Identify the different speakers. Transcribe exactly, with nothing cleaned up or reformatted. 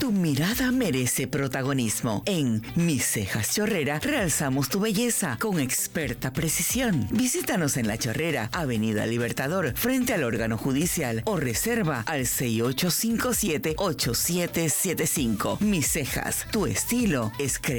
Speaker 1: Tu mirada merece protagonismo. En Mis Cejas Chorrera realzamos tu belleza con experta precisión. Visítanos en La Chorrera, Avenida Libertador, frente al órgano judicial, o reserva al seis ocho cinco siete, ocho siete siete cinco. Mis Cejas, tu estilo es creer.